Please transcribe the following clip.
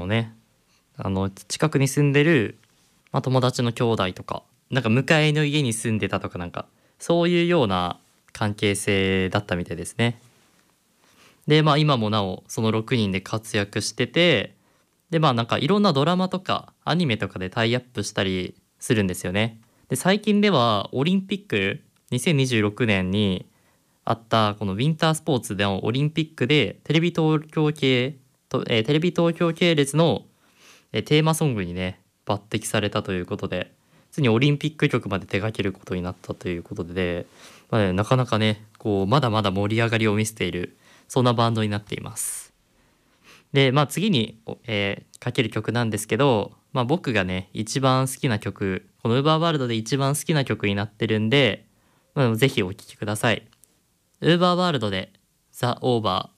のね、近くに住んでる、友達の兄弟とか、なんか向かいの家に住んでたとか、なんかそういうような関係性だったみたいですね。で、今もなおその6人で活躍してて、でなんかいろんなドラマとかアニメとかでタイアップしたりするんですよね。で最近ではオリンピック2026年にあったこのウィンタースポーツでのオリンピックでテレビ東京系列のテーマソングにね抜擢されたということで、ついにオリンピック曲まで手掛けることになったということで、なかなかねこうまだまだ盛り上がりを見せている、そんなバンドになっています。で次に、かける曲なんですけど、僕がね一番好きな曲、この UVERworld で一番好きな曲になってるんで、ぜひお聴きください。UVERworld で The Over。